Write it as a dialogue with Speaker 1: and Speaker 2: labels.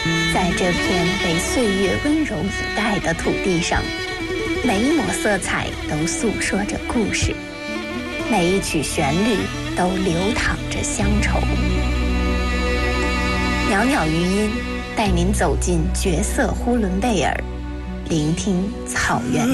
Speaker 1: 在这片被岁月温柔以待的土地上，每一抹色彩都诉说着故事，每一曲旋律都流淌着乡愁。袅袅余音带您走进绝色呼伦贝尔，聆听草原